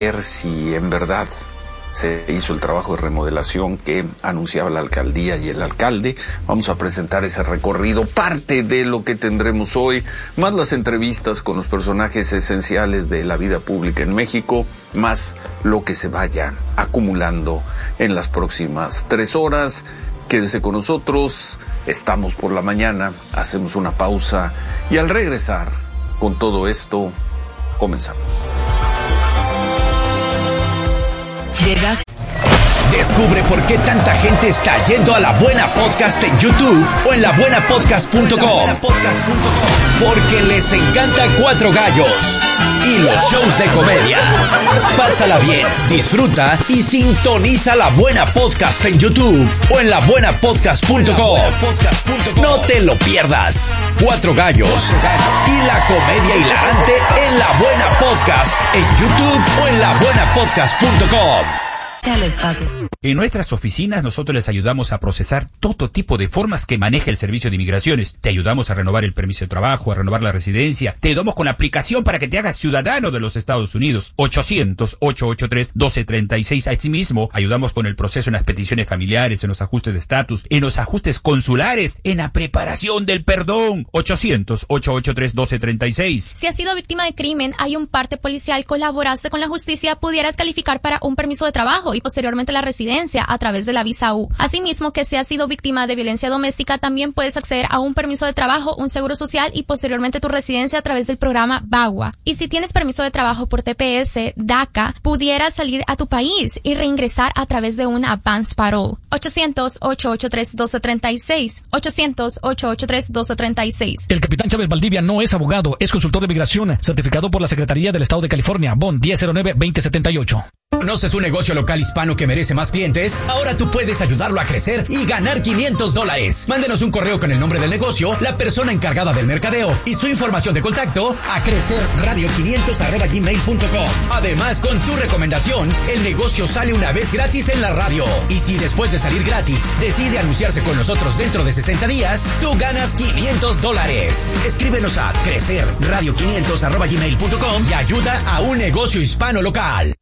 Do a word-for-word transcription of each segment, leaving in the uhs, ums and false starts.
ver si en verdad se hizo el trabajo de remodelación que anunciaba la alcaldía y el alcalde. Vamos a presentar ese recorrido, parte de lo que tendremos hoy, más las entrevistas con los personajes esenciales de la vida pública en México, más lo que se vaya acumulando en las próximas tres horas. Quédese con nosotros, estamos por la mañana, hacemos una pausa y al regresar con todo esto, comenzamos. Llegas. Descubre por qué tanta gente está yendo a La Buena Podcast en YouTube o en la buena podcast punto com. Porque les encanta Cuatro Gallos y los shows de comedia. Pásala bien, disfruta y sintoniza La Buena Podcast en YouTube o en la buena podcast punto com. No te lo pierdas. Cuatro Gallos y la comedia hilarante en La Buena Podcast en YouTube o en la buena podcast punto com. En nuestras oficinas nosotros les ayudamos a procesar todo tipo de formas que maneja el Servicio de Inmigraciones. Te ayudamos a renovar el permiso de trabajo, a renovar la residencia. Te ayudamos con la aplicación para que te hagas ciudadano de los Estados Unidos. ochocientos, ochocientos ochenta y tres, doce treinta y seis. Asimismo, ayudamos con el proceso en las peticiones familiares, en los ajustes de estatus, en los ajustes consulares, en la preparación del perdón. ochocientos, ochocientos ochenta y tres, doce treinta y seis. Si has sido víctima de crimen, hay un parte policial, colaboraste con la justicia, pudieras calificar para un permiso de trabajo y posteriormente la residencia a través de la visa U. Asimismo, que si has sido víctima de violencia doméstica, también puedes acceder a un permiso de trabajo, un seguro social y posteriormente tu residencia a través del programa VAWA. Y si tienes permiso de trabajo por T P S, DACA, pudieras salir a tu país y reingresar a través de un advance parole. ochocientos, ochocientos ochenta y tres, doce treinta y seis. ochocientos, ochocientos ochenta y tres, doce treinta y seis. El capitán Chávez Valdivia no es abogado, es consultor de migración, certificado por la Secretaría del Estado de California, B O N diez cero nueve, veinte setenta y ocho. ¿Conoces un negocio local hispano que merece más clientes? Ahora tú puedes ayudarlo a crecer y ganar quinientos dólares. Mándenos un correo con el nombre del negocio, la persona encargada del mercadeo y su información de contacto a crecerradio quinientos arroba gmail punto com. Además, con tu recomendación, el negocio sale una vez gratis en la radio. Y si después de salir gratis decide anunciarse con nosotros dentro de sesenta días, tú ganas quinientos dólares. Escríbenos a crecerradio quinientos arroba gmail punto com y ayuda a un negocio hispano local.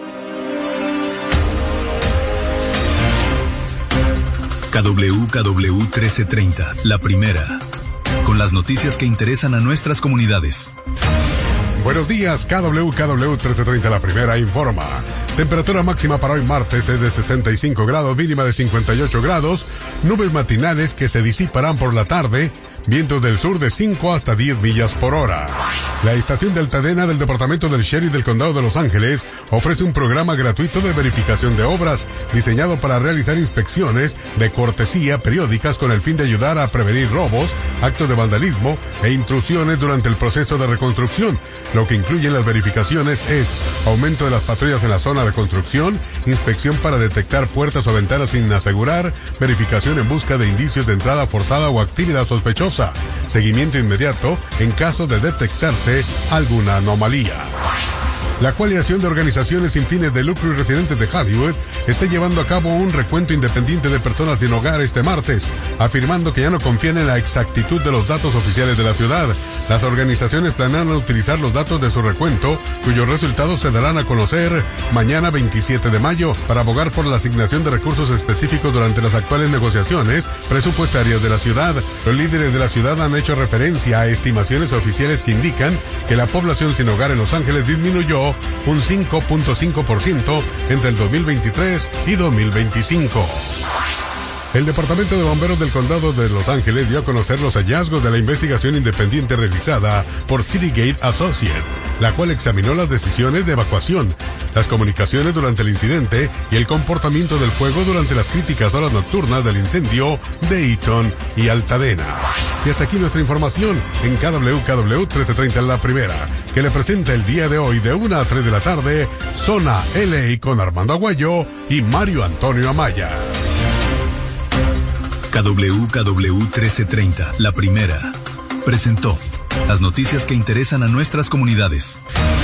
K W K W trece treinta, la primera, con las noticias que interesan a nuestras comunidades. Buenos días, K W K W trece treinta, la primera, informa. Temperatura máxima para hoy martes es de sesenta y cinco grados, mínima de cincuenta y ocho grados, nubes matinales que se disiparán por la tarde, vientos del sur de cinco hasta diez millas por hora. La estación de Altadena del Departamento del Sheriff del Condado de Los Ángeles ofrece un programa gratuito de verificación de obras diseñado para realizar inspecciones de cortesía periódicas con el fin de ayudar a prevenir robos, actos de vandalismo e intrusiones durante el proceso de reconstrucción. Lo que incluyen las verificaciones es aumento de las patrullas en la zona de construcción, inspección para detectar puertas o ventanas sin asegurar, verificación en busca de indicios de entrada forzada o actividad sospechosa, seguimiento inmediato en caso de detectarse alguna anomalía. La coalición de organizaciones sin fines de lucro y residentes de Hollywood está llevando a cabo un recuento independiente de personas sin hogar este martes, afirmando que ya no confían en la exactitud de los datos oficiales de la ciudad. Las organizaciones planean utilizar los datos de su recuento, cuyos resultados se darán a conocer mañana veintisiete de mayo, para abogar por la asignación de recursos específicos durante las actuales negociaciones presupuestarias de la ciudad. Los líderes de la ciudad han hecho referencia a estimaciones oficiales que indican que la población sin hogar en Los Ángeles disminuyó un cinco punto cinco por ciento entre el dos mil veintitrés y dos mil veinticinco. El Departamento de Bomberos del Condado de Los Ángeles dio a conocer los hallazgos de la investigación independiente realizada por Citygate Associates, la cual examinó las decisiones de evacuación, las comunicaciones durante el incidente y el comportamiento del fuego durante las críticas horas nocturnas del incendio de Eaton y Altadena. Y hasta aquí nuestra información en K W K W trece treinta en la primera, que le presenta el día de hoy de una a tres de la tarde, Zona L A con Armando Aguayo y Mario Antonio Amaya. K W K W trece treinta, la primera, presentó las noticias que interesan a nuestras comunidades.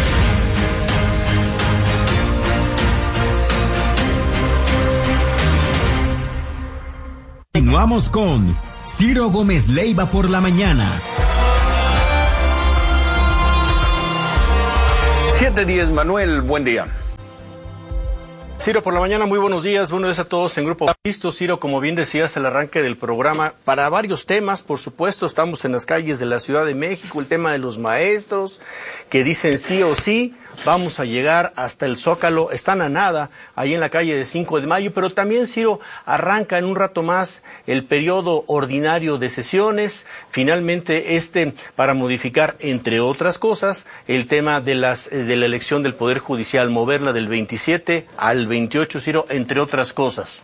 Continuamos con Ciro Gómez Leiva por la mañana. siete diez, Manuel, buen día. Ciro, por la mañana, muy buenos días, buenos días a todos en Grupo Listo. Ciro, como bien decías, el arranque del programa para varios temas, por supuesto, estamos en las calles de la Ciudad de México, el tema de los maestros, que dicen sí o sí, vamos a llegar hasta el Zócalo, están a nada, ahí en la calle de cinco de mayo, pero también, Ciro, arranca en un rato más el periodo ordinario de sesiones, finalmente este para modificar, entre otras cosas, el tema de las de la elección del Poder Judicial, moverla del veintisiete al veintiocho, Ciro, entre otras cosas.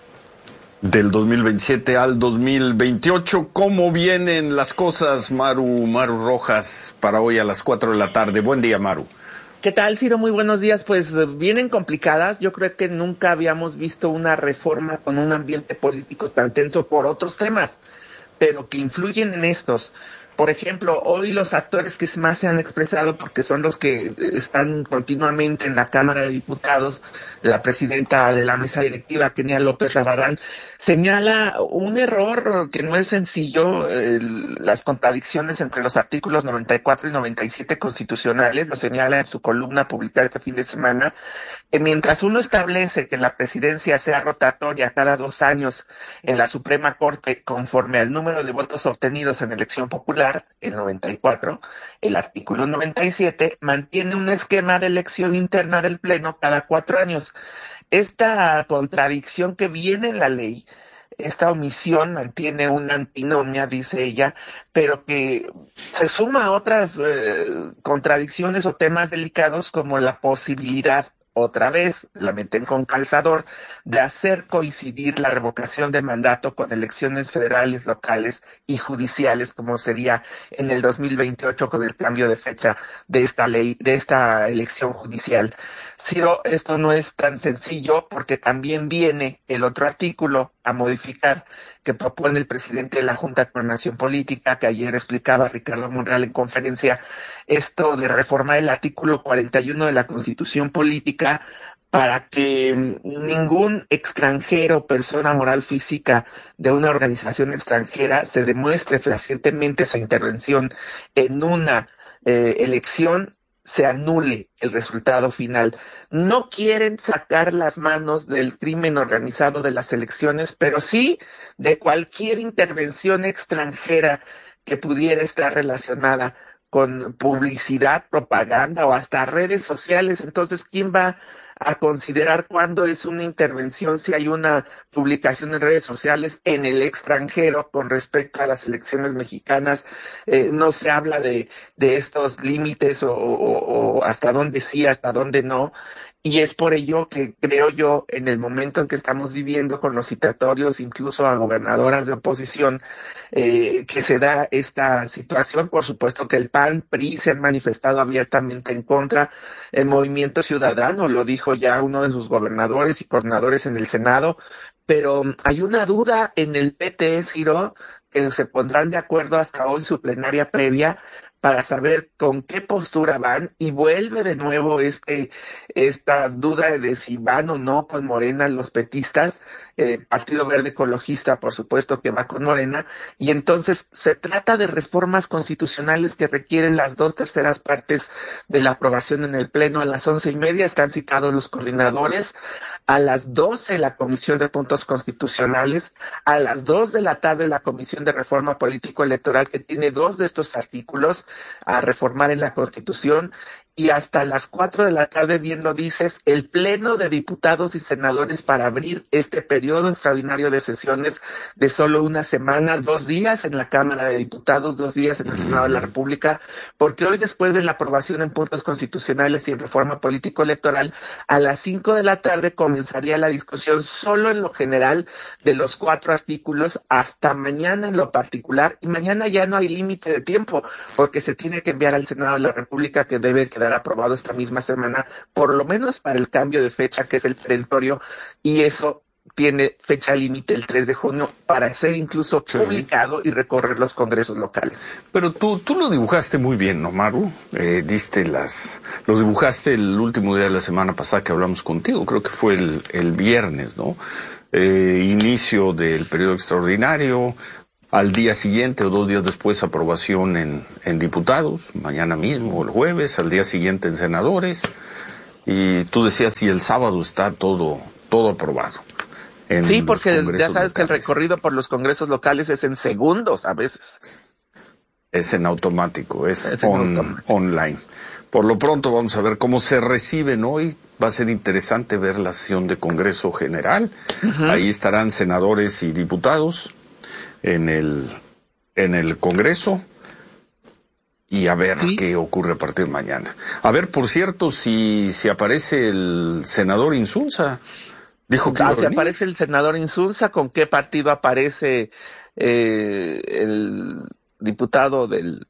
Del dos mil veintisiete al dos mil veintiocho, ¿cómo vienen las cosas, Maru, Maru Rojas, para hoy a las cuatro de la tarde? Buen día, Maru. ¿Qué tal, Ciro? Muy buenos días. Pues vienen complicadas. Yo creo que nunca habíamos visto una reforma con un ambiente político tan tenso por otros temas, pero que influyen en estos. Por ejemplo, hoy los actores que más se han expresado, porque son los que están continuamente en la Cámara de Diputados, la presidenta de la mesa directiva, Kenia López Rabadán, señala un error que no es sencillo, eh, las contradicciones entre los artículos noventa y cuatro y noventa y siete constitucionales, lo señala en su columna publicada este fin de semana, que mientras uno establece que la presidencia sea rotatoria cada dos años en la Suprema Corte conforme al número de votos obtenidos en elección popular, el noventa y cuatro, el artículo noventa y siete mantiene un esquema de elección interna del Pleno cada cuatro años. Esta contradicción que viene en la ley, esta omisión mantiene una antinomia, dice ella, pero que se suma a otras eh, contradicciones o temas delicados como la posibilidad, otra vez, la meten con calzador, de hacer coincidir la revocación de mandato con elecciones federales, locales y judiciales, como sería en el dos mil veintiocho con el cambio de fecha de esta ley, de esta elección judicial. Ciro, esto no es tan sencillo porque también viene el otro artículo a modificar que propone el presidente de la Junta de Coordinación Política, que ayer explicaba Ricardo Monreal en conferencia, esto de reformar el artículo cuarenta y uno de la Constitución Política para que ningún extranjero, persona moral física de una organización extranjera se demuestre fehacientemente su intervención en una eh, elección, se anule el resultado final. No quieren sacar las manos del crimen organizado de las elecciones, pero sí de cualquier intervención extranjera que pudiera estar relacionada con publicidad, propaganda o hasta redes sociales. Entonces, ¿quién va a considerar cuándo es una intervención si hay una publicación en redes sociales en el extranjero con respecto a las elecciones mexicanas? Eh, no se habla de, de estos límites o, o, o hasta dónde sí, hasta dónde no. Y es por ello que creo yo, en el momento en que estamos viviendo con los citatorios, incluso a gobernadoras de oposición, eh, que se da esta situación. Por supuesto que el P A N, P R I se han manifestado abiertamente en contra. El Movimiento Ciudadano lo dijo ya uno de sus gobernadores y coordinadores en el Senado, pero hay una duda en el P T, Ciro, que se pondrán de acuerdo hasta hoy su plenaria previa para saber con qué postura van, y vuelve de nuevo este esta duda de si van o no con Morena los petistas, eh, Partido Verde Ecologista, por supuesto que va con Morena, y entonces se trata de reformas constitucionales que requieren las dos terceras partes de la aprobación en el Pleno. A las once y media están citados los coordinadores, a las doce la Comisión de Puntos Constitucionales, a las dos de la tarde la Comisión de Reforma Político-Electoral, que tiene dos de estos artículos a reformar en la Constitución, y hasta las cuatro de la tarde, bien lo dices, el Pleno de Diputados y Senadores para abrir este periodo extraordinario de sesiones de solo una semana, dos días en la Cámara de Diputados, dos días en el Senado de la República, porque hoy, después de la aprobación en puntos constitucionales y en reforma político-electoral, a las cinco de la tarde comenzaría la discusión solo en lo general de los cuatro artículos hasta mañana en lo particular, y mañana ya no hay límite de tiempo, porque se tiene que enviar al Senado de la República, que debe quedar aprobado esta misma semana, por lo menos para el cambio de fecha, que es el perentorio, y eso tiene fecha límite el tres de junio para ser incluso sí. publicado y recorrer los congresos locales. Pero tú tú lo dibujaste muy bien, ¿no, Maru? Eh, diste las... Lo dibujaste el último día de la semana pasada que hablamos contigo, creo que fue el, el viernes, ¿no? Eh, inicio del periodo extraordinario, al día siguiente o dos días después aprobación en, en diputados, mañana mismo o el jueves, al día siguiente en senadores, Y tú decías, si el sábado está todo, todo aprobado. Sí, porque ya sabes locales. Que el recorrido por los congresos locales es en segundos a veces. Es en automático, es, es on, en automático. Online. Por lo pronto vamos a ver cómo se reciben hoy. Va a ser interesante ver la sesión de Congreso General. Uh-huh. Ahí estarán senadores y diputados en el, en el Congreso. Y a ver ¿Sí? qué ocurre a partir de mañana. A ver, por cierto, si, si aparece el senador Insulza. Dijo que ah, si aparece el senador Insulza, ¿con qué partido aparece eh, el diputado del,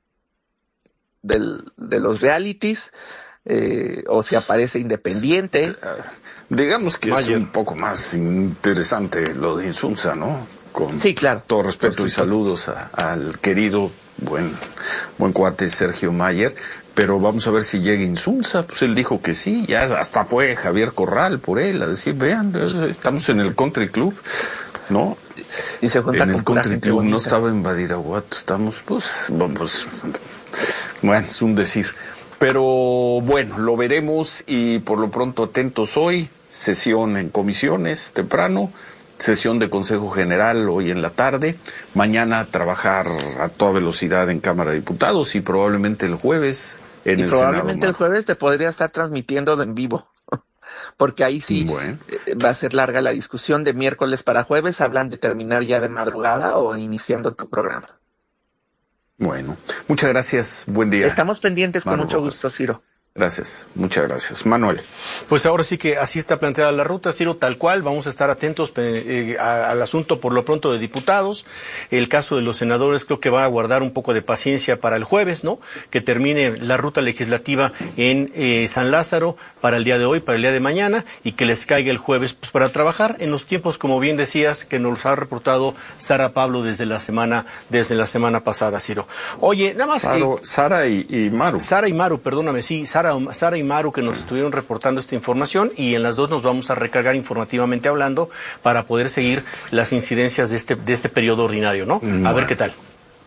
del de los realities? Eh, o si aparece independiente. Digamos que Mayer. Es un poco más interesante lo de Insulza, ¿no? Con sí, claro. todo respeto y saludos a, al querido buen buen cuate Sergio Mayer, pero vamos a ver si llega Insulza. Pues él dijo que sí, ya hasta fue Javier Corral por él a decir, vean, estamos en el Country Club, ¿no? Y se junta en con el Country Club bonita. No estaba en Badiraguato, estamos pues, vamos, bueno, es un decir. Pero bueno, lo veremos y por lo pronto atentos hoy, sesión en comisiones temprano, sesión de Consejo General hoy en la tarde, mañana trabajar a toda velocidad en Cámara de Diputados y probablemente el jueves en y el probablemente Senado. el jueves te podría estar transmitiendo en vivo, porque ahí sí bueno. va a ser larga la discusión de miércoles para jueves, hablan de terminar ya de madrugada o iniciando tu programa. Bueno, muchas gracias, buen día. Estamos pendientes Manuel con mucho Rojas. Gusto, Ciro. Gracias, muchas gracias. Manuel. Pues ahora sí que así está planteada la ruta, Ciro, tal cual. Vamos a estar atentos eh, a, al asunto por lo pronto de diputados. El caso de los senadores creo que va a guardar un poco de paciencia para el jueves, ¿no? Que termine la ruta legislativa en eh, San Lázaro para el día de hoy, para el día de mañana, y que les caiga el jueves pues para trabajar en los tiempos, como bien decías, que nos ha reportado Sara Pablo desde la semana, desde la semana pasada, Ciro. Oye, nada más. Saro, eh, Sara y, y Maru. Sara y Maru, perdóname, sí, Sara Sara y Maru que nos estuvieron reportando esta información y en las dos nos vamos a recargar informativamente hablando para poder seguir las incidencias de este de este periodo ordinario, ¿no? Bueno. A ver qué tal.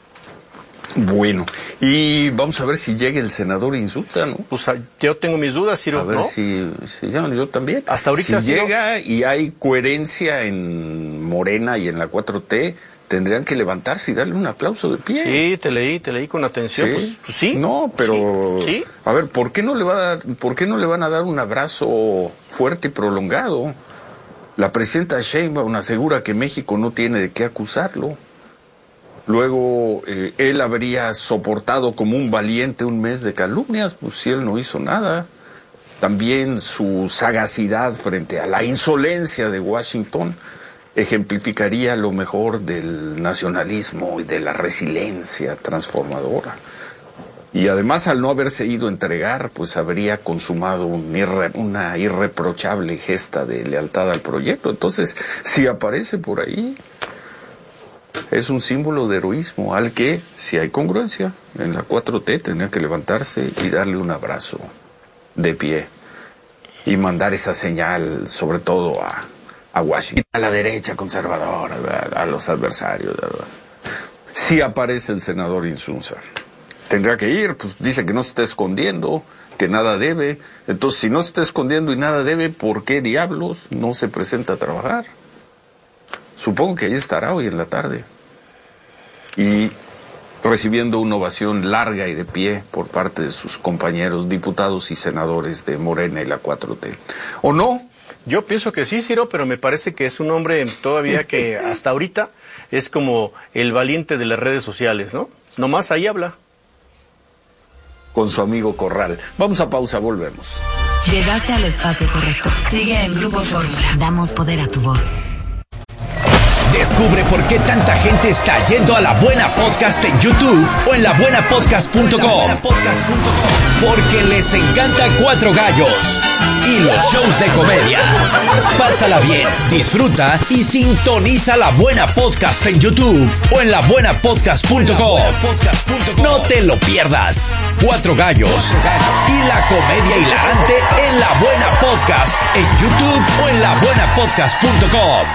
Bueno, y vamos a ver si llega el senador Insulza, ¿no? Pues yo tengo mis dudas, Ciro, a ver ¿no? si, si yo, yo también. Hasta ahorita si llega y hay coherencia en Morena y en la cuatro T, tendrían que levantarse y darle un aplauso de pie. Sí, te leí, te leí con atención. Sí, pues, pues, sí. No, pero sí, sí. A ver, ¿por qué no le va a dar, por qué no le van a dar un abrazo fuerte y prolongado? La presidenta Sheinbaum asegura que México no tiene de qué acusarlo. Luego eh, él habría soportado como un valiente un mes de calumnias, pues si él no hizo nada. También su sagacidad frente a la insolencia de Washington ejemplificaría lo mejor del nacionalismo y de la resiliencia transformadora. Y además, al no haberse ido a entregar, pues habría consumado un irre, una irreprochable gesta de lealtad al proyecto. Entonces, si aparece por ahí, es un símbolo de heroísmo al que, si hay congruencia, en la cuatro T tendría que levantarse y darle un abrazo de pie y mandar esa señal, sobre todo a a Washington, a la derecha conservadora, ¿verdad? A los adversarios, ¿verdad? Si aparece el senador Insulza, tendrá que ir, pues dice que no se está escondiendo, que nada debe. Entonces, si no se está escondiendo y nada debe, ¿por qué diablos no se presenta a trabajar? Supongo que ahí estará hoy en la tarde. Y recibiendo una ovación larga y de pie por parte de sus compañeros diputados y senadores de Morena y la cuatro T. ¿O no? Yo pienso que sí, Ciro, pero me parece que es un hombre todavía que hasta ahorita es como el valiente de las redes sociales, ¿no? Nomás ahí habla. Con su amigo Corral. Vamos a pausa, volvemos. Llegaste al espacio correcto. Sigue en Grupo Fórmula. Damos poder a tu voz. Descubre por qué tanta gente está yendo a La Buena Podcast en YouTube o en la buena podcast punto com. Porque les encanta Cuatro Gallos y los shows de comedia. Pásala bien, disfruta y sintoniza La Buena Podcast en YouTube o en la buena podcast punto com. No te lo pierdas. Cuatro Gallos y la comedia hilarante en La Buena Podcast en YouTube o en la buena podcast punto com.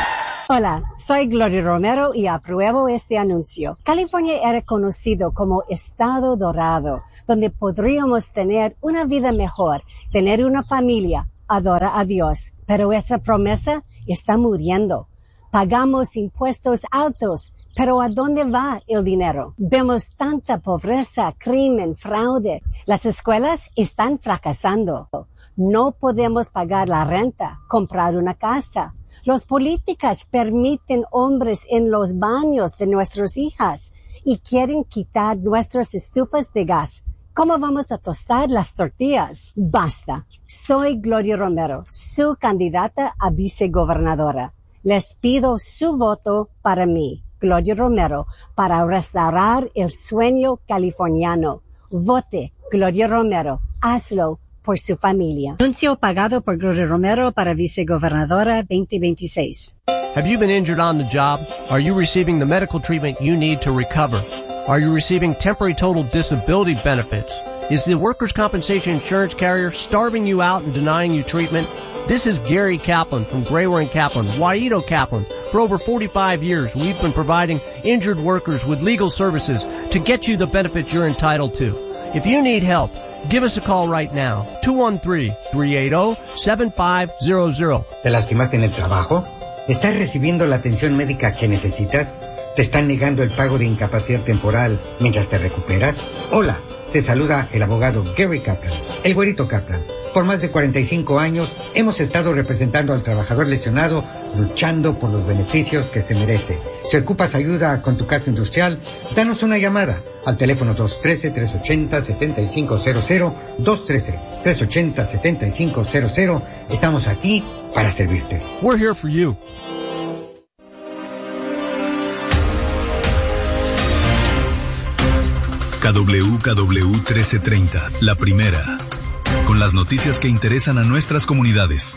Hola, soy Gloria Romero y apruebo este anuncio. California era conocido como Estado Dorado, donde podríamos tener una vida mejor, tener una familia, adorar a Dios. Pero esta promesa está muriendo. Pagamos impuestos altos, pero ¿a dónde va el dinero? Vemos tanta pobreza, crimen, fraude. Las escuelas están fracasando. No podemos pagar la renta, comprar una casa. Los políticos permiten hombres en los baños de nuestras hijas y quieren quitar nuestras estufas de gas. ¿Cómo vamos a tostar las tortillas? Basta. Soy Gloria Romero, su candidata a vicegobernadora. Les pido su voto para mí, Gloria Romero, para restaurar el sueño californiano. Vote, Gloria Romero. Hazlo por su familia. Anuncio pagado por Gloria Romero para vicegobernadora veinte veintiséis. Have you been injured on the job? Are you receiving the medical treatment you need to recover? Are you receiving temporary total disability benefits? Is the workers' compensation insurance carrier starving you out and denying you treatment? This is Gary Kaplan from Grayware and Kaplan, Waito Kaplan. For over forty-five years, we've been providing injured workers with legal services to get you the benefits you're entitled to. If you need help, give us a call right now. two one three, three eight zero, seven five zero zero. ¿Te lastimaste en el trabajo? ¿Estás recibiendo la atención médica que necesitas? ¿Te están negando el pago de incapacidad temporal mientras te recuperas? Hola, te saluda el abogado Gary Kaplan, el güerito Kaplan. Por más de cuarenta y cinco años hemos estado representando al trabajador lesionado, luchando por los beneficios que se merece. Si ocupas ayuda con tu caso industrial, danos una llamada al teléfono dos uno tres, tres ocho cero, siete cinco cero cero, dos uno tres, tres ocho cero, siete cinco cero cero. Estamos aquí para servirte. We're here for you. K W K W trece treinta, la primera, con las noticias que interesan a nuestras comunidades.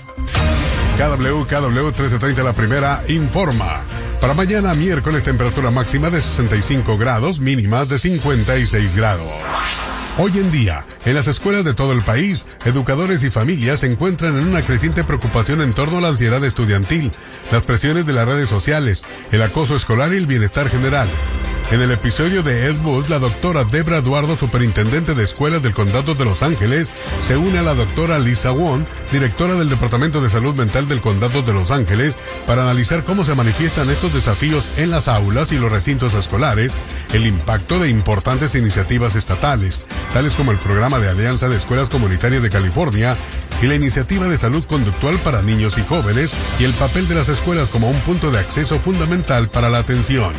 K W K W trece treinta, la primera, informa. Para mañana miércoles, temperatura máxima de sesenta y cinco grados, mínimas de cincuenta y seis grados. Hoy en día, en las escuelas de todo el país, educadores y familias se encuentran en una creciente preocupación en torno a la ansiedad estudiantil, las presiones de las redes sociales, el acoso escolar y el bienestar general. En el episodio de Ed Wood, la doctora Debra Eduardo, superintendente de escuelas del condado de Los Ángeles, se une a la doctora Lisa Wong, directora del Departamento de Salud Mental del condado de Los Ángeles, para analizar cómo se manifiestan estos desafíos en las aulas y los recintos escolares, el impacto de importantes iniciativas estatales, tales como el programa de Alianza de Escuelas Comunitarias de California y la iniciativa de salud conductual para niños y jóvenes, y el papel de las escuelas como un punto de acceso fundamental para la atención.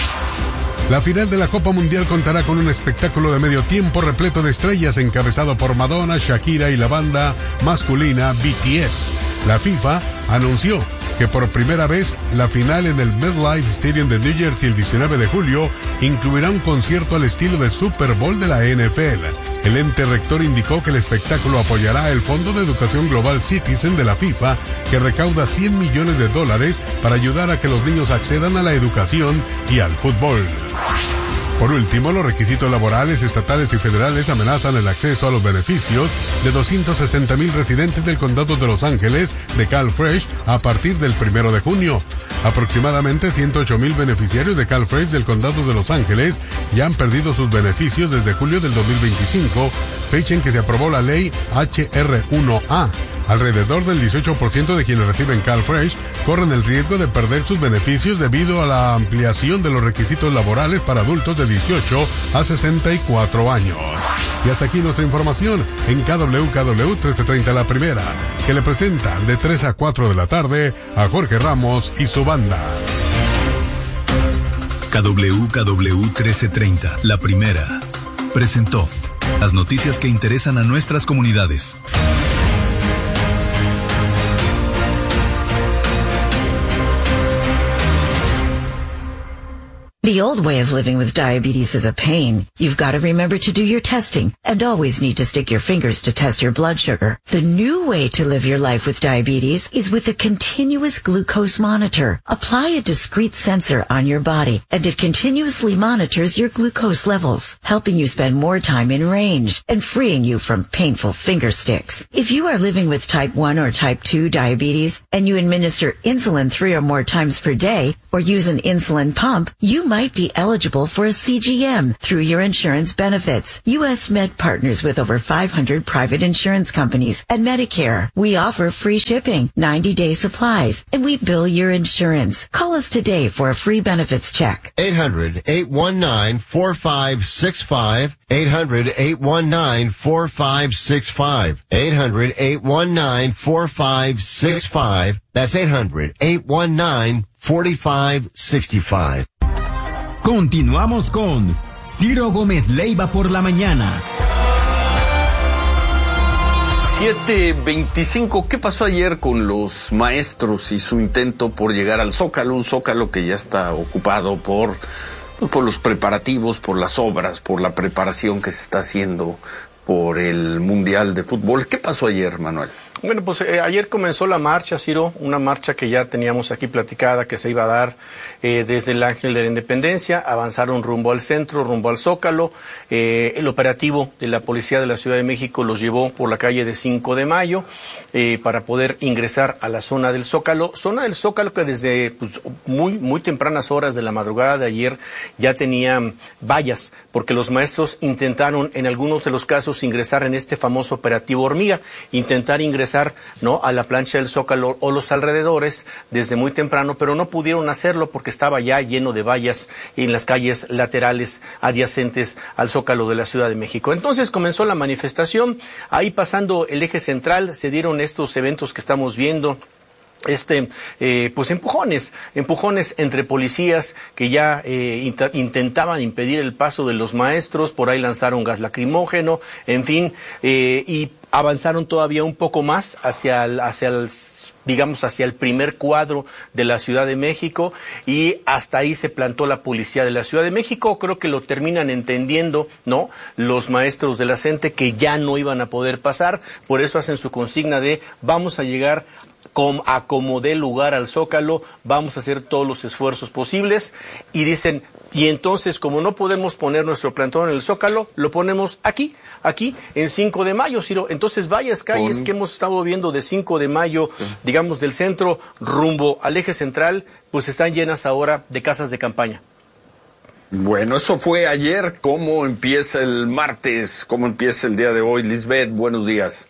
La final de la Copa Mundial contará con un espectáculo de medio tiempo repleto de estrellas encabezado por Madonna, Shakira y la banda masculina B T S. La FIFA anunció que por primera vez la final en el MetLife Stadium de New Jersey el diecinueve de julio incluirá un concierto al estilo del Super Bowl de la N F L. El ente rector indicó que el espectáculo apoyará el Fondo de Educación Global Citizen de la FIFA, que recauda cien millones de dólares para ayudar a que los niños accedan a la educación y al fútbol. Por último, los requisitos laborales estatales y federales amenazan el acceso a los beneficios de doscientos sesenta mil residentes del condado de Los Ángeles de CalFresh a partir del primero de junio. Aproximadamente ciento ocho mil beneficiarios de CalFresh del condado de Los Ángeles ya han perdido sus beneficios desde julio del dos mil veinticinco, fecha en que se aprobó la ley H R uno A. Alrededor del dieciocho por ciento de quienes reciben CalFresh corren el riesgo de perder sus beneficios debido a la ampliación de los requisitos laborales para adultos de dieciocho a sesenta y cuatro años. Y hasta aquí nuestra información en K W K W trece treinta La Primera, que le presenta de tres a cuatro de la tarde a Jorge Ramos y su banda. K W K W trece treinta, La Primera, presentó las noticias que interesan a nuestras comunidades. The old way of living with diabetes is a pain. You've got to remember to do your testing and always need to stick your fingers to test your blood sugar. The new way to live your life with diabetes is with a continuous glucose monitor. Apply a discrete sensor on your body and it continuously monitors your glucose levels, helping you spend more time in range and freeing you from painful finger sticks. If you are living with type one or type two diabetes and you administer insulin three or more times per day or use an insulin pump, you might be eligible for a C G M through your insurance benefits. U S Med partners with over five hundred private insurance companies and Medicare. We offer free shipping, ninety-day supplies, and we bill your insurance. Call us today for a free benefits check. eight hundred, eight one nine, four five six five. eight hundred, eight one nine, four five six five. eight hundred, eight one nine, four five six five. That's eight hundred, eight one nine, four five six five. Continuamos con Ciro Gómez Leiva por la mañana. siete veinticinco, ¿qué pasó ayer con los maestros y su intento por llegar al Zócalo? Un Zócalo que ya está ocupado por, por los preparativos, por las obras, por la preparación que se está haciendo por el Mundial de Fútbol. ¿Qué pasó ayer, Manuel? Bueno, pues eh, ayer comenzó la marcha, Ciro, una marcha que ya teníamos aquí platicada, que se iba a dar eh, desde el Ángel de la Independencia, avanzaron rumbo al centro, rumbo al Zócalo. Eh, el operativo de la Policía de la Ciudad de México los llevó por la calle de cinco de mayo eh, para poder ingresar a la zona del Zócalo. Zona del Zócalo que desde pues, muy, muy tempranas horas de la madrugada de ayer ya tenía vallas, porque los maestros intentaron en algunos de los casos ingresar en este famoso operativo hormiga, intentar ingresar ¿no? a la plancha del Zócalo o los alrededores desde muy temprano, pero no pudieron hacerlo porque estaba ya lleno de vallas en las calles laterales adyacentes al Zócalo de la Ciudad de México. Entonces comenzó la manifestación, ahí pasando el eje central se dieron estos eventos que estamos viendo. Este, eh, pues empujones, empujones entre policías que ya eh, int- intentaban impedir el paso de los maestros, por ahí lanzaron gas lacrimógeno, en fin, eh, y avanzaron todavía un poco más hacia el, hacia el, digamos, hacia el primer cuadro de la Ciudad de México y hasta ahí se plantó la policía de la Ciudad de México. Creo que lo terminan entendiendo, ¿no? Los maestros de la CENTE que ya no iban a poder pasar, por eso hacen su consigna de vamos a llegar a como dé lugar al Zócalo, vamos a hacer todos los esfuerzos posibles y dicen, y entonces como no podemos poner nuestro plantón en el Zócalo, lo ponemos aquí, aquí en cinco de mayo, Ciro. Entonces varias calles que hemos estado viendo de cinco de mayo, digamos del centro rumbo al eje central, pues están llenas ahora de casas de campaña. Bueno, eso fue ayer. ¿Cómo empieza el martes? ¿Cómo empieza el día de hoy? Lisbeth, buenos días.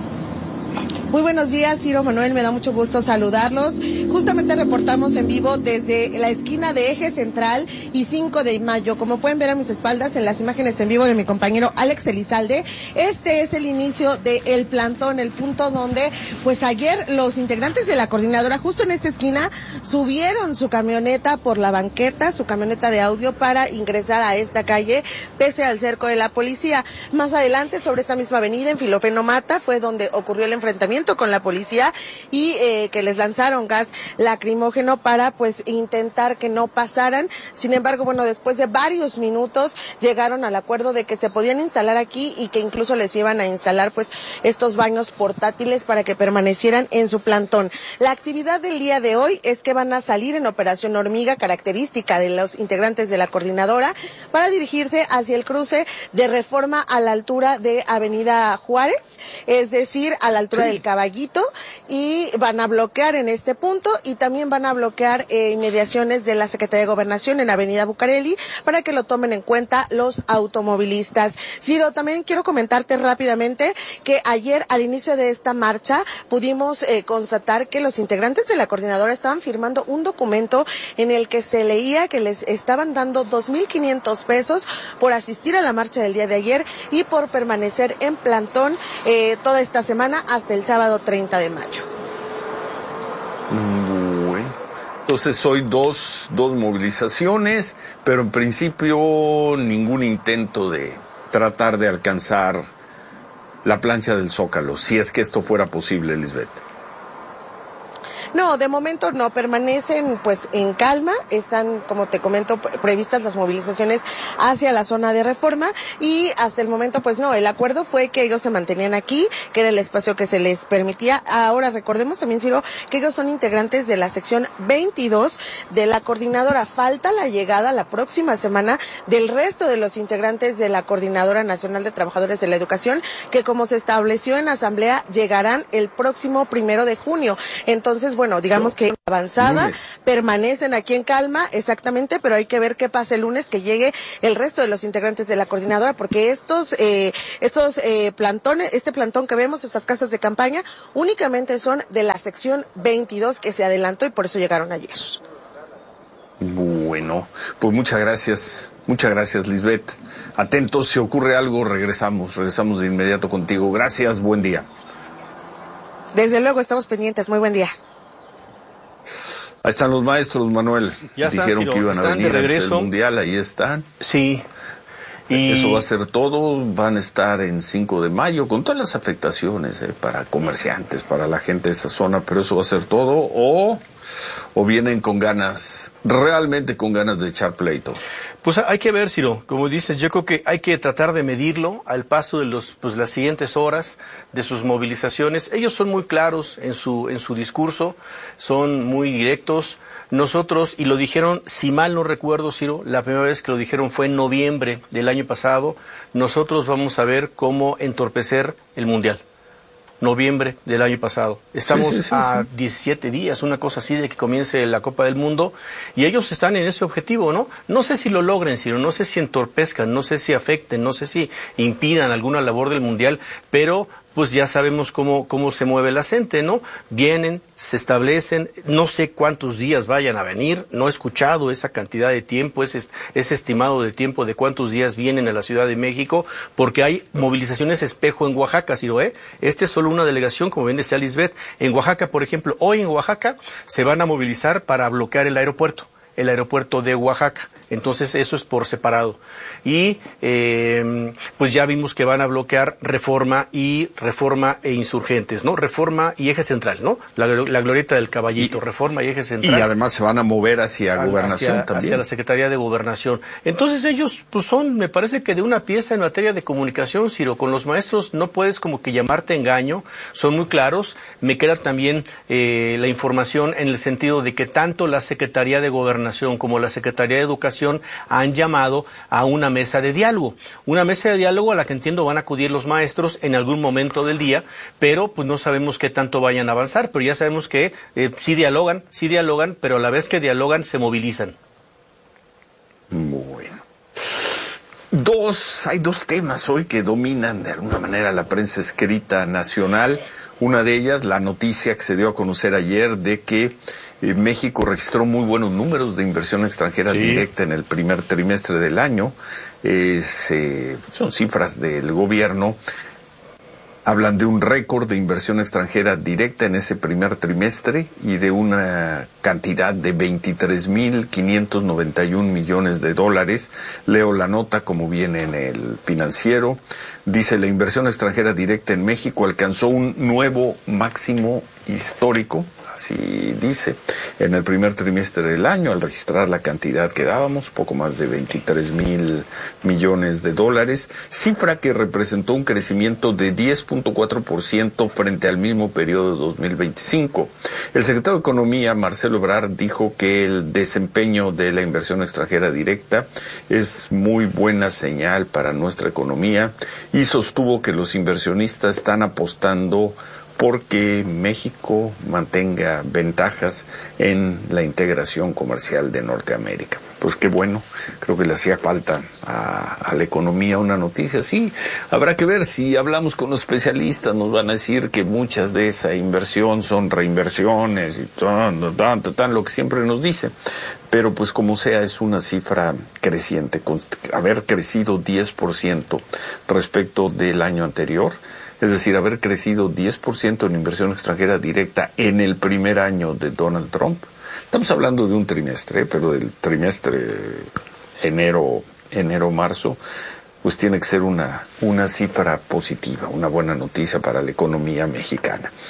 Muy buenos días, Ciro, Manuel, me da mucho gusto saludarlos. Justamente reportamos en vivo desde la esquina de Eje Central y cinco de mayo. Como pueden ver a mis espaldas en las imágenes en vivo de mi compañero Alex Elizalde, este es el inicio del plantón, el punto donde, pues ayer los integrantes de la coordinadora, justo en esta esquina, subieron su camioneta por la banqueta, su camioneta de audio, para ingresar a esta calle, pese al cerco de la policía. Más adelante, sobre esta misma avenida, en Filomeno Mata, fue donde ocurrió el enfrentamiento con la policía y eh, que les lanzaron gas lacrimógeno para pues intentar que no pasaran. Sin embargo, bueno, después de varios minutos llegaron al acuerdo de que se podían instalar aquí y que incluso les iban a instalar pues estos baños portátiles para que permanecieran en su plantón. La actividad del día de hoy es que van a salir en operación hormiga, característica de los integrantes de la coordinadora, para dirigirse hacia el cruce de Reforma a la altura de Avenida Juárez, es decir, a la altura sí. del Caballito, y van a bloquear en este punto y también van a bloquear eh, inmediaciones de la Secretaría de Gobernación en Avenida Bucareli para que lo tomen en cuenta los automovilistas. Ciro, también quiero comentarte rápidamente que ayer al inicio de esta marcha pudimos eh, constatar que los integrantes de la coordinadora estaban firmando un documento en el que se leía que les estaban dando dos mil quinientos pesos por asistir a la marcha del día de ayer y por permanecer en plantón eh, toda esta semana hasta el sábado treinta de mayo. Bueno, entonces hoy dos, dos movilizaciones, pero en principio ningún intento de tratar de alcanzar la plancha del Zócalo, si es que esto fuera posible, Lisbeth. No, de momento no, permanecen pues en calma, están, como te comento, previstas las movilizaciones hacia la zona de Reforma y hasta el momento pues no, el acuerdo fue que ellos se mantenían aquí, que era el espacio que se les permitía. Ahora recordemos también, Ciro, que ellos son integrantes de la sección veintidós de la coordinadora. Falta la llegada la próxima semana del resto de los integrantes de la Coordinadora Nacional de Trabajadores de la Educación, que como se estableció en asamblea, llegarán el próximo primero de junio. Entonces, bueno, digamos que avanzada, lunes. Permanecen aquí en calma, exactamente, pero hay que ver qué pasa el lunes, que llegue el resto de los integrantes de la coordinadora, porque estos, eh, estos eh, plantones, este plantón que vemos, estas casas de campaña, únicamente son de la sección veintidós que se adelantó y por eso llegaron ayer. Bueno, pues muchas gracias, muchas gracias, Lisbeth. Atentos, si ocurre algo, regresamos, regresamos de inmediato contigo. Gracias, buen día. Desde luego, estamos pendientes, muy buen día. Ahí están los maestros, Manuel. Ya están, dijeron Ciro, que iban a venir de regreso. Antes del Mundial, ahí están. Sí. Y... Eso va a ser todo, van a estar en cinco de mayo, con todas las afectaciones eh, para comerciantes, para la gente de esa zona, pero eso va a ser todo, o, o vienen con ganas, realmente con ganas de echar pleito. Pues hay que ver, Ciro, como dices, yo creo que hay que tratar de medirlo al paso de los, pues, las siguientes horas de sus movilizaciones. Ellos son muy claros en su, en su discurso, son muy directos. Nosotros, y lo dijeron, si mal no recuerdo, Ciro, la primera vez que lo dijeron fue en noviembre del año pasado, nosotros vamos a ver cómo entorpecer el Mundial. Noviembre del año pasado. Estamos sí, sí, sí, a sí. diecisiete días, una cosa así, de que comience la Copa del Mundo, y ellos están en ese objetivo, ¿no? No sé si lo logren, Ciro, no sé si entorpezcan, no sé si afecten, no sé si impidan alguna labor del Mundial, pero pues ya sabemos cómo, cómo se mueve la gente, ¿no? Vienen, se establecen, no sé cuántos días vayan a venir, no he escuchado esa cantidad de tiempo, ese, ese estimado de tiempo de cuántos días vienen a la Ciudad de México, porque hay movilizaciones espejo en Oaxaca, Ciro, ¿eh? Esta es solo una delegación, como bien decía Lisbeth. En Oaxaca, por ejemplo, hoy en Oaxaca se van a movilizar para bloquear el aeropuerto, el aeropuerto de Oaxaca. Entonces eso es por separado. Y eh, pues ya vimos que van a bloquear Reforma y Reforma e Insurgentes, ¿no? Reforma y Eje Central, ¿no? La, la glorieta del Caballito, y, Reforma y Eje Central. Y además se van a mover hacia a, Gobernación hacia, también. Hacia la Secretaría de Gobernación. Entonces ellos pues son, me parece que de una pieza en materia de comunicación, Ciro. Con los maestros no puedes como que llamarte engaño, son muy claros. Me queda también eh, la información en el sentido de que tanto la Secretaría de Gobernación como la Secretaría de Educación han llamado a una mesa de diálogo. Una mesa de diálogo a la que entiendo van a acudir los maestros en algún momento del día, pero pues no sabemos qué tanto vayan a avanzar, pero ya sabemos que eh, sí dialogan, sí dialogan, pero a la vez que dialogan se movilizan. Bueno. Dos, hay dos temas hoy que dominan de alguna manera la prensa escrita nacional. Una de ellas, la noticia que se dio a conocer ayer de que eh, México registró muy buenos números de inversión extranjera sí. directa en el primer trimestre del año. Eh, se, son cifras del gobierno. Hablan de un récord de inversión extranjera directa en ese primer trimestre y de una cantidad de veintitrés mil quinientos noventa y un millones de dólares. Leo la nota como viene en el Financiero. Dice, la inversión extranjera directa en México alcanzó un nuevo máximo histórico, así dice, en el primer trimestre del año, al registrar la cantidad que dábamos, poco más de veintitrés mil millones de dólares, cifra que representó un crecimiento de diez punto cuatro por ciento frente al mismo periodo de dos mil veinticinco. El secretario de Economía, Marcelo Ebrard, dijo que el desempeño de la inversión extranjera directa es muy buena señal para nuestra economía y sostuvo que los inversionistas están apostando porque México mantenga ventajas en la integración comercial de Norteamérica. Pues qué bueno, creo que le hacía falta a, a la economía una noticia así. Habrá que ver, si hablamos con los especialistas nos van a decir que muchas de esa inversión son reinversiones y tan, tan, tan, tan, lo que siempre nos dicen. Pero pues como sea, es una cifra creciente, con haber crecido diez por ciento respecto del año anterior. Es decir, haber crecido diez por ciento en inversión extranjera directa en el primer año de Donald Trump. Estamos hablando de un trimestre, pero del trimestre enero, enero, marzo, pues tiene que ser una, una cifra positiva, una buena noticia para la economía mexicana.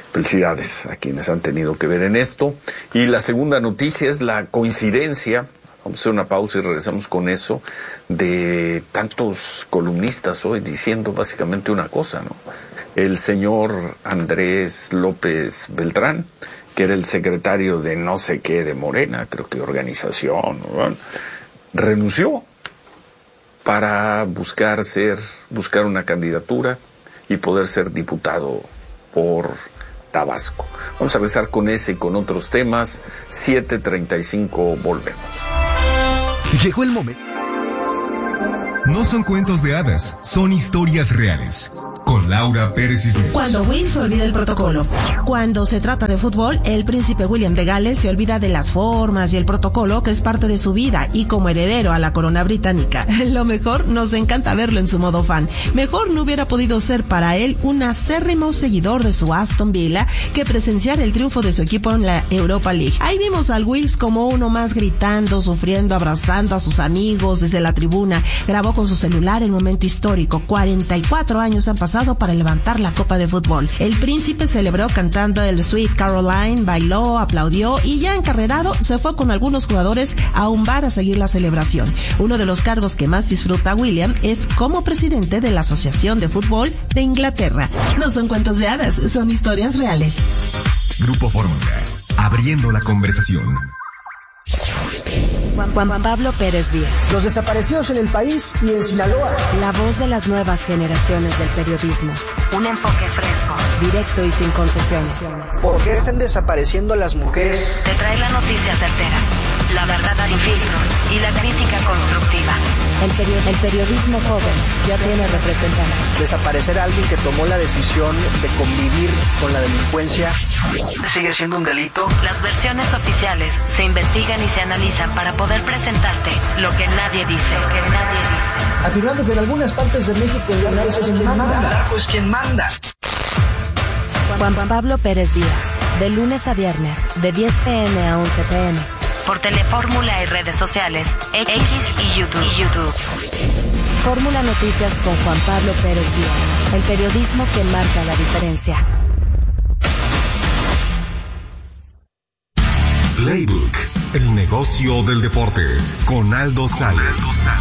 Felicidades a quienes han tenido que ver en esto. Y la segunda noticia es la coincidencia, vamos a hacer una pausa y regresamos con eso, de tantos columnistas hoy diciendo básicamente una cosa, ¿no? El señor Andrés López Beltrán, que era el secretario de no sé qué de Morena, creo que organización, ¿no? Renunció para buscar ser, buscar una candidatura y poder ser diputado por Tabasco. Vamos a regresar con ese y con otros temas. siete treinta y cinco, volvemos. Llegó el momento. No son cuentos de hadas, son historias reales. Con Laura Pérez Cisneros. Cuando Will se olvida el protocolo. Cuando se trata de fútbol, el príncipe William de Gales se olvida de las formas y el protocolo que es parte de su vida y como heredero a la corona británica. Lo mejor, nos encanta verlo en su modo fan. Mejor no hubiera podido ser para él un acérrimo seguidor de su Aston Villa que presenciar el triunfo de su equipo en la Europa League. Ahí vimos al Wills como uno más gritando, sufriendo, abrazando a sus amigos desde la tribuna. Grabó con su celular el momento histórico. cuarenta y cuatro años han pasado para levantar la copa de fútbol. El príncipe celebró cantando el Sweet Caroline, bailó, aplaudió y ya encarrerado se fue con algunos jugadores a un bar a seguir la celebración. Uno de los cargos que más disfruta William es como presidente de la Asociación de Fútbol de Inglaterra. No son cuentos de hadas, son historias reales. Grupo Fórmula, abriendo la conversación. Juan Pablo Pérez Díaz. Los desaparecidos en el país y en Sinaloa. La voz de las nuevas generaciones del periodismo. Un enfoque fresco, directo y sin concesiones. ¿Por qué están desapareciendo a las mujeres? Te trae la noticia certera, la verdad sin filtros y la crítica constructiva. El, peri- el periodismo joven ya tiene representante. Desaparecer a alguien que tomó la decisión de convivir con la delincuencia sigue siendo un delito. Las versiones oficiales se investigan y se analizan para poder presentarte lo que nadie dice. Lo que nadie dice. Afirmando que en algunas partes de México el narco es quien manda. El narco es quien manda. Juan Pablo Pérez Díaz, de lunes a viernes, de diez pm a once pm. Por Telefórmula y redes sociales, X y YouTube. Y YouTube. Fórmula Noticias con Juan Pablo Pérez Díaz, el periodismo que marca la diferencia. Playbook, el negocio del deporte, con Aldo Sales.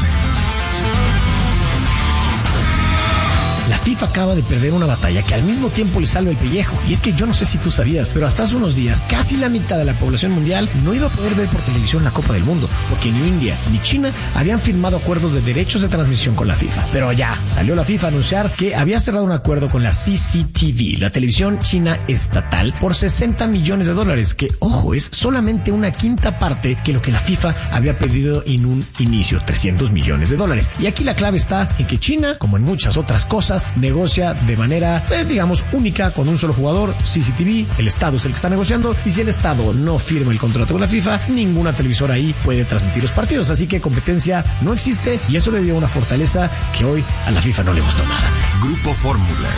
La FIFA acaba de perder una batalla que al mismo tiempo le salva el pellejo. Y es que yo no sé si tú sabías, pero hasta hace unos días casi la mitad de la población mundial no iba a poder ver por televisión la Copa del Mundo, porque ni India ni China habían firmado acuerdos de derechos de transmisión con la FIFA. Pero ya salió la FIFA a anunciar que había cerrado un acuerdo con la C C T V, la televisión china estatal, por sesenta millones de dólares, que, ojo, es solamente una quinta parte que lo que la FIFA había pedido en un inicio, trescientos millones de dólares. Y aquí la clave está en que China, como en muchas otras cosas, negocia de manera, eh, digamos, única con un solo jugador, C C T V. El Estado es el que está negociando, y si el Estado no firma el contrato con la FIFA, ninguna televisora ahí puede transmitir los partidos. Así que competencia no existe, y eso le dio una fortaleza que hoy a la FIFA no le gustó nada. Grupo Fórmula.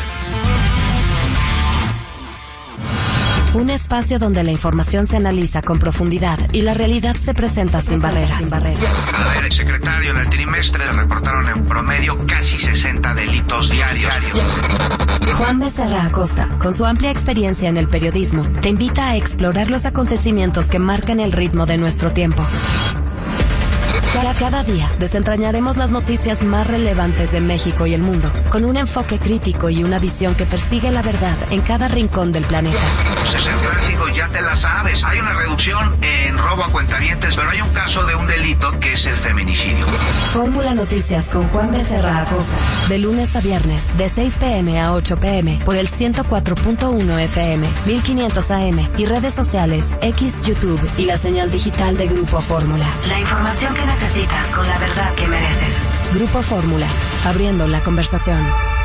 Un espacio donde la información se analiza con profundidad y la realidad se presenta sin barreras. Sin barreras. A ver, secretario, en el trimestre reportaron en promedio casi sesenta delitos diarios. Juan Becerra Acosta, con su amplia experiencia en el periodismo, te invita a explorar los acontecimientos que marcan el ritmo de nuestro tiempo. Cada, cada día desentrañaremos las noticias más relevantes de México y el mundo, con un enfoque crítico y una visión que persigue la verdad en cada rincón del planeta. Clásico, ya te la sabes. Hay una reducción en robo a cuentavientes, pero hay un caso de un delito que es el feminicidio. Fórmula Noticias con Juan Becerra Acosta, de lunes a viernes, de seis pm a ocho pm, por el ciento cuatro punto uno F M, mil quinientos A M, y redes sociales, X, YouTube y la señal digital de Grupo Fórmula. La información que necesitas con la verdad que mereces. Grupo Fórmula, abriendo la conversación.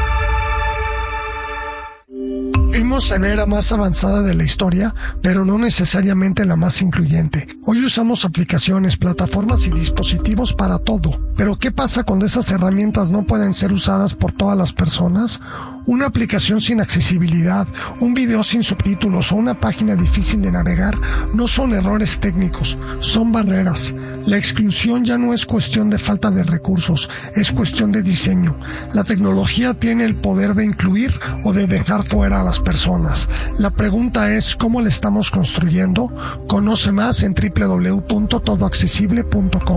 Vivimos en la era más avanzada de la historia, pero no necesariamente la más incluyente. Hoy usamos aplicaciones, plataformas y dispositivos para todo. Pero ¿qué pasa cuando esas herramientas no pueden ser usadas por todas las personas? Una aplicación sin accesibilidad, un video sin subtítulos o una página difícil de navegar no son errores técnicos, son barreras. La exclusión ya no es cuestión de falta de recursos, es cuestión de diseño. La tecnología tiene el poder de incluir o de dejar fuera a las personas. La pregunta es, ¿cómo la estamos construyendo? Conoce más en doble u doble u doble u punto todo accesible punto com.